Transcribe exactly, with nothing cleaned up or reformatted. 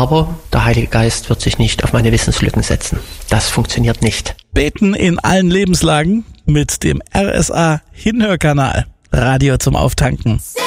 Aber der Heilige Geist wird sich nicht auf meine Wissenslücken setzen. Das funktioniert nicht. Beten in allen Lebenslagen mit dem R S A Hinhörkanal. Radio zum Auftanken.